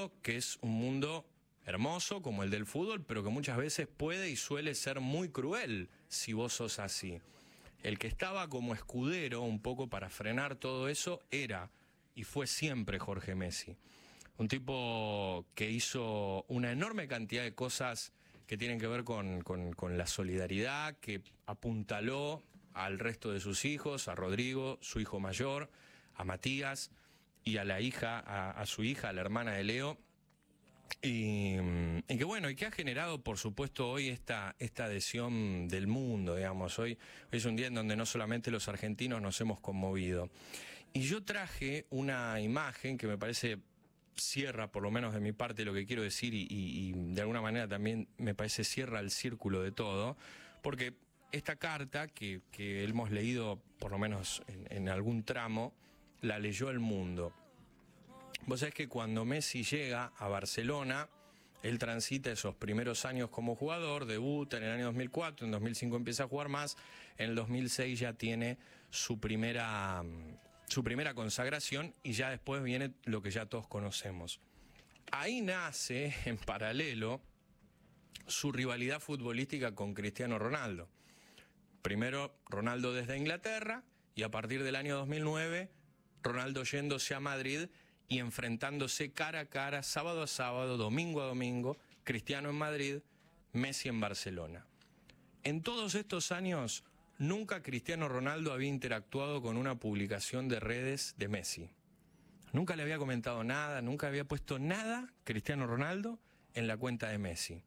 mundo que es un mundo hermoso como el del fútbol, pero que muchas veces puede y suele ser muy cruel si vos sos así. El que estaba como escudero un poco para frenar todo eso era y fue siempre Jorge Messi. Un tipo que hizo una enorme cantidad de cosas que tienen que ver con la solidaridad, que apuntaló al resto de sus hijos, a Rodrigo, su hijo mayor, a Matías y a la hija, a su hija, a la hermana de Leo. Y que bueno, y que ha generado, por supuesto, hoy esta adhesión del mundo, digamos. Hoy es un día en donde no solamente los argentinos nos hemos conmovido. Y yo traje una imagen que me parece cierra, por lo menos de mi parte, lo que quiero decir y de alguna manera también me parece cierra el círculo de todo, porque esta carta que hemos leído, por lo menos en algún tramo, la leyó El Mundo. Vos sabés que cuando Messi llega a Barcelona, él transita esos primeros años como jugador, debuta en el año 2004, en 2005 empieza a jugar más, en el 2006 ya tiene su primera consagración y ya después viene lo que ya todos conocemos. Ahí nace, en paralelo, su rivalidad futbolística con Cristiano Ronaldo. Primero Ronaldo desde Inglaterra y a partir del año 2009, Ronaldo yéndose a Madrid y enfrentándose cara a cara, sábado a sábado, domingo a domingo, Cristiano en Madrid, Messi en Barcelona. En todos estos años, nunca Cristiano Ronaldo había interactuado con una publicación de redes de Messi. Nunca le había comentado nada, nunca había puesto nada Cristiano Ronaldo en la cuenta de Messi.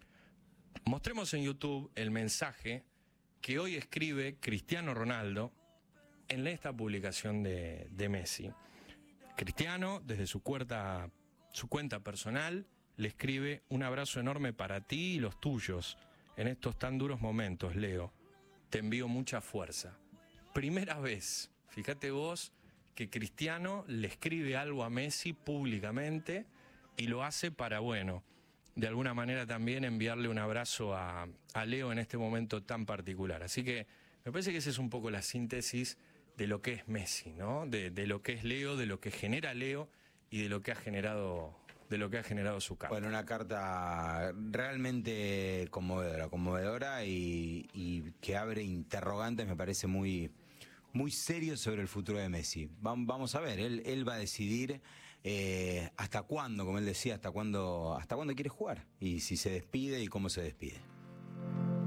Mostremos en YouTube el mensaje que hoy escribe Cristiano Ronaldo en esta publicación de Messi. Cristiano, desde su cuenta personal, le escribe: un abrazo enorme para ti y los tuyos en estos tan duros momentos, Leo. Te envío mucha fuerza. Primera vez, fíjate vos, que Cristiano le escribe algo a Messi públicamente y lo hace para, bueno, de alguna manera también enviarle un abrazo a Leo en este momento tan particular. Así que me parece que esa es un poco la síntesis de lo que es Messi, ¿no? De lo que es Leo, de lo que genera Leo y de lo que ha generado su carta. Bueno, una carta realmente conmovedora y que abre interrogantes, me parece muy serio sobre el futuro de Messi. Vamos a ver, él va a decidir hasta cuándo, como él decía, hasta cuándo quiere jugar y si se despide y cómo se despide.